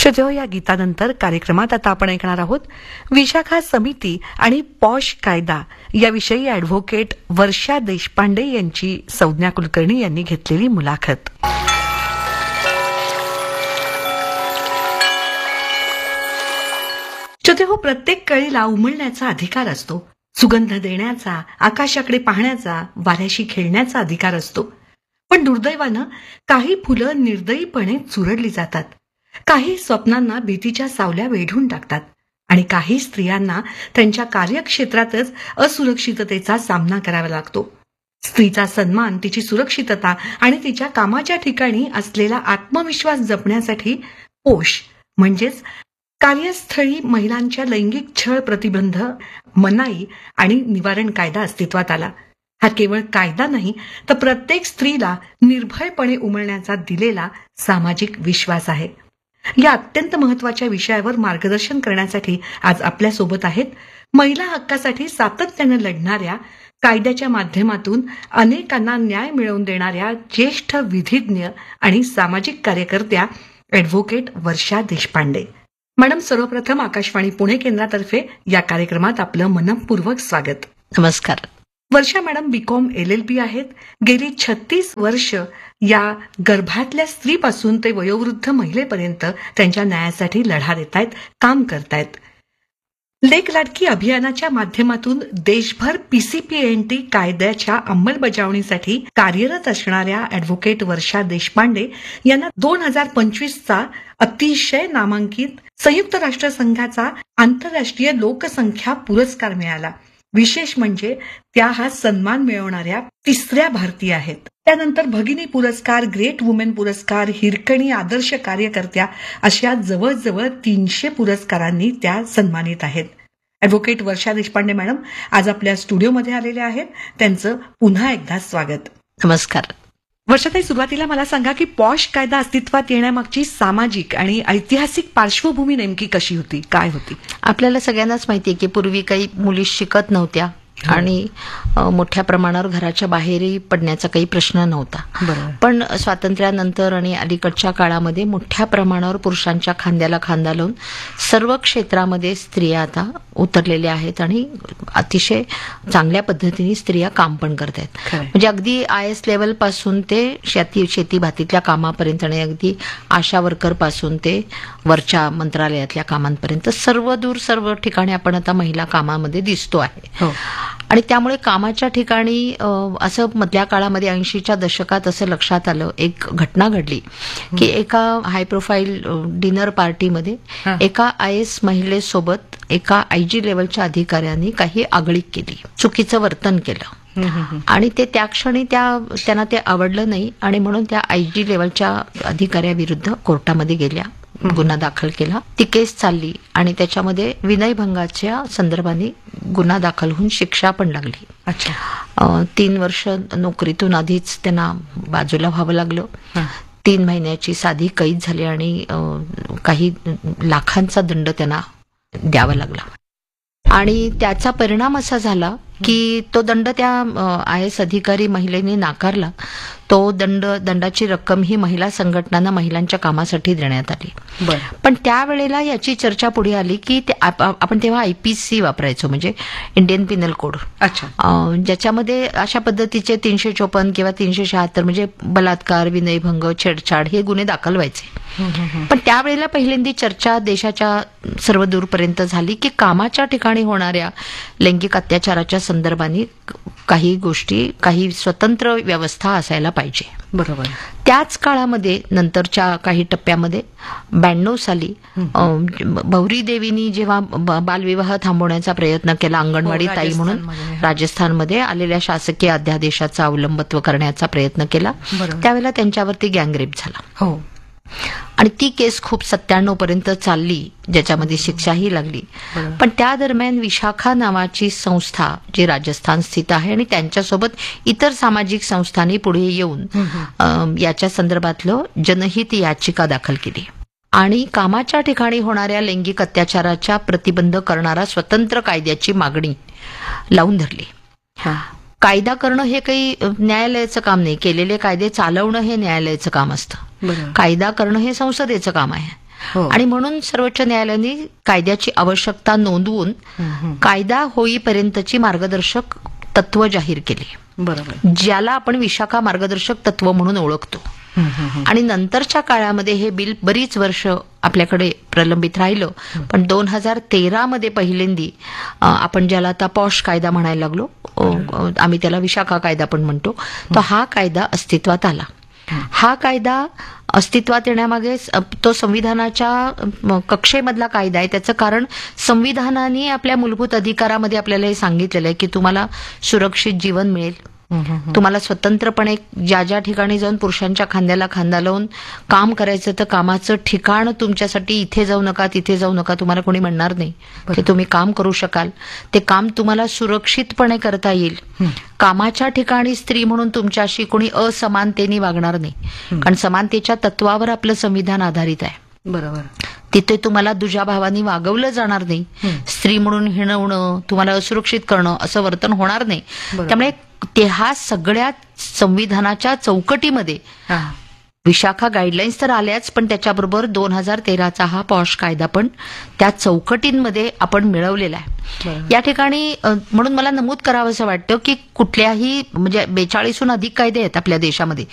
श्रोत्यो, या गीतानंतर कार्यक्रमात आता आपण ऐकणार आहोत विशाखा समिती आणि पॉश कायदा याविषयी ॲडव्होकेट वर्षा देशपांडे यांची संज्ञा कुलकर्णी यांनी घेतलेली मुलाखत. श्रोत्यो, प्रत्येक कळीला उमलण्याचा अधिकार असतो. सुगंध देण्याचा, आकाशाकडे पाहण्याचा, वाऱ्याशी खेळण्याचा अधिकार असतो. पण दुर्दैवानं काही फुलं निर्दयीपणे चुरडली जातात. काही स्वप्नांना भीतीच्या सावल्या वेढून टाकतात आणि काही स्त्रियांना त्यांच्या कार्यक्षेत्रातच असुरक्षिततेचा सामना करावा लागतो. स्त्रीचा सन्मान, तिची सुरक्षितता आणि तिच्या कामाच्या ठिकाणी असलेला आत्मविश्वास जपण्यासाठी पोष म्हणजेच कार्यस्थळी महिलांच्या लैंगिक छळ प्रतिबंध, मनाई आणि निवारण कायदा अस्तित्वात आला. हा केवळ कायदा नाही, तर प्रत्येक स्त्रीला निर्भयपणे उमलण्याचा दिलेला सामाजिक विश्वास आहे. या अत्यंत महत्वाच्या विषयावर मार्गदर्शन करण्यासाठी आज आपल्यासोबत आहेत महिला हक्कासाठी सातत्यानं लढणाऱ्या, कायद्याच्या माध्यमातून अनेकांना न्याय मिळवून देणाऱ्या ज्येष्ठ विधिज्ञ आणि सामाजिक कार्यकर्त्या ॲडव्होकेट वर्षा देशपांडे. मॅडम, सर्वप्रथम आकाशवाणी पुणे केंद्रातर्फे या कार्यक्रमात आपलं मनपूर्वक स्वागत. नमस्कार. वर्षा मॅडम बीकॉम LLB आहेत. गेली 36 वर्ष या गर्भातल्या स्त्रीपासून ते वयोवृद्ध महिलेपर्यंत त्यांच्या न्यायासाठी लढा देत आहेत, काम करतायत. लेक लाडकी अभियानाच्या माध्यमातून देशभर PCPNT कायद्याच्या अंमलबजावणीसाठी कार्यरत असणाऱ्या ॲडव्होकेट वर्षा देशपांडे यांना 2025चा अतिशय नामांकित संयुक्त राष्ट्रसंघाचा आंतरराष्ट्रीय लोकसंख्या पुरस्कार मिळाला. विशेष म्हणजे त्या हा सन्मान मिळवणाऱ्या तिसऱ्या भारतीय आहेत. त्यानंतर भगिनी पुरस्कार, ग्रेट वुमेन पुरस्कार, हिरकणी आदर्श कार्यकर्त्या अशा जवळजवळ 300 पुरस्कारांनी त्या सन्मानित आहेत. ॲडव्होकेट वर्षा देशपांडे मॅडम आज आपल्या स्टुडिओमध्ये आलेले आहेत. त्यांचं पुन्हा एकदा स्वागत. नमस्कार. वर्षाताई, सुरुवातीला मला सांगा की पॉश कायदा अस्तित्वात येण्यामागची सामाजिक आणि ऐतिहासिक पार्श्वभूमी नेमकी कशी होती, काय होती? आपल्याला सगळ्यांनाच माहिती आहे की पूर्वी काही मुली शिकत नव्हत्या आणि मोठ्या प्रमाणावर घराच्या बाहेरही पडण्याचा काही प्रश्न नव्हता. पण स्वातंत्र्यानंतर आणि अलीकडच्या काळामध्ये मोठ्या प्रमाणावर पुरुषांच्या खांद्याला खांदा लावून सर्व क्षेत्रामध्ये स्त्रिया आता उतरलेल्या आहेत आणि अतिशय चांगल्या पद्धतीने स्त्रिया काम पण करत आहेत. म्हणजे अगदी IS लेवल पासून ते शेती भातीतल्या कामापर्यंत आणि अगदी आशा वर्कर पासून ते वरच्या मंत्रालयातल्या कामांपर्यंत सर्व ठिकाणी आपण आता महिला कामामध्ये दिसतो आहे. आणि त्यामुळे कामाच्या ठिकाणी असं मधल्या काळामध्ये 80च्या दशकात असं लक्षात आलं, एक घटना घडली की एका हाय प्रोफाईल डिनर पार्टीमध्ये एका IS महिलेसोबत एका IG लेवलच्या अधिकाऱ्यांनी काही आगळीक केली, चुकीचं वर्तन केलं आणि ते त्या क्षणी त्यांना ते आवडलं नाही आणि म्हणून त्या IG लेवलच्या अधिकाऱ्याविरुद्ध कोर्टामध्ये गेल्या, गुन्हा दाखल केला. ती केस चालली आणि त्याच्यामध्ये विनयभंगाच्या संदर्भाने गुन्हा दाखल होऊन शिक्षा पण लागली. 3 वर्ष नोकरीतून आधीच त्यांना बाजूला व्हावं लागलं. 3 महिन्याची साधी कैद झाली आणि काही लाखांचा दंड त्यांना द्यावा लागला. आणि त्याचा परिणाम असा झाला की तो दंड त्या IS अधिकारी महिलेने नाकारला. तो दंडाची रक्कम ही महिला संघटनांना महिलांच्या कामासाठी देण्यात आली. पण त्यावेळेला याची चर्चा पुढे आली की आपण तेव्हा IPC वापरायचो, म्हणजे इंडियन पिनल कोड, ज्याच्यामध्ये अशा पद्धतीचे 354 किंवा 376 म्हणजे बलात्कार, विनयभंग, छेडछाड हे गुन्हे दाखल व्हायचे. पण त्यावेळेला पहिल्यांदी चर्चा देशाच्या सर्व दूरपर्यंत झाली की कामाच्या ठिकाणी होणाऱ्या लैंगिक अत्याचाराच्या संदर्भाने काही गोष्टी, काही स्वतंत्र व्यवस्था असायला पाहिजे. बरोबर. त्याच काळामध्ये नंतरच्या काही टप्प्यामध्ये 92 साली भौरी देवीनी जेव्हा बालविवाह थांबवण्याचा प्रयत्न केला, अंगणवाडी ताई म्हणून राजस्थानमध्ये आलेल्या शासकीय अध्यादेशाचा अवलंबत्व करण्याचा प्रयत्न केला, त्यावेळेला त्यांच्यावरती गँगरेप झाला. आणि ती केस खूप 97 पर्यंत चालली, ज्याच्यामध्ये शिक्षाही लागली. पण त्या दरम्यान विशाखा नावाची संस्था जी राजस्थान स्थित आहे आणि त्यांच्यासोबत इतर सामाजिक संस्थांनी पुढे येऊन याच्या संदर्भातलं जनहित याचिका दाखल केली आणि कामाच्या ठिकाणी होणाऱ्या लैंगिक अत्याचाराच्या प्रतिबंध करणारा स्वतंत्र कायद्याची मागणी लावून धरली. कायदा करणं हे काही न्यायालयाचं काम नाही, केलेले कायदे चालवणं हे न्यायालयाचं काम असतं. कायदा करणं हे संसदेचं काम आहे. हो. आणि म्हणून सर्वोच्च न्यायालयाने कायद्याची आवश्यकता नोंदवून कायदा होईपर्यंतची मार्गदर्शक तत्व जाहीर केली, बरोबर. ज्याला आपण विशाखा मार्गदर्शक तत्व म्हणून ओळखतो. आणि नंतरच्या काळामध्ये हे बिल बरीच वर्ष आपल्याकडे प्रलंबित राहिलं, पण 2013 मध्ये पहिल्यांदी आपण ज्याला आता पॉश कायदा म्हणायला लागलो, आम्ही त्याला विशाखा कायदा पण म्हणतो, तर हा कायदा अस्तित्वात आला. हा कायदा अस्तित्वात येण्यामागे तो संविधानाच्या कक्षेमधला कायदा आहे. त्याचं कारण संविधानाने आपल्या मूलभूत अधिकारामध्ये आपल्याला हे सांगितलेलं आहे की तुम्हाला सुरक्षित जीवन मिळेल, तुम्हाला स्वतंत्रपणे ज्या ज्या ठिकाणी जाऊन पुरुषांच्या खांद्याला खांदा लावून काम करायचं, तर कामाचं ठिकाण तुमच्यासाठी इथे जाऊ नका तिथे जाऊ नका, तुम्हाला कोणी म्हणणार नाही की तुम्ही काम करू शकाल. ते काम तुम्हाला सुरक्षितपणे करता येईल. कामाच्या ठिकाणी स्त्री म्हणून तुमच्याशी कोणी असमानतेने वागणार नाही, कारण समानतेच्या तत्वावर आपलं संविधान आधारित आहे. बरोबर. तिथे तुम्हाला दुजा भावानी वागवलं जाणार नाही. स्त्री म्हणून हिणवणं, तुम्हाला असुरक्षित करणं असं वर्तन होणार नाही. त्यामुळे ते हा सगळ्या संविधानाच्या चौकटीमध्ये विशाखा गाईडलाईन्स तर आल्याच, पण त्याच्याबरोबर 2013चा हा पॉश कायदा पण त्या चौकटींमध्ये आपण मिळवलेला आहे. या ठिकाणी म्हणून मला नमूद करावं असं वाटतं की कुठल्याही म्हणजे 42हून अधिक कायदे आहेत आपल्या देशामध्ये,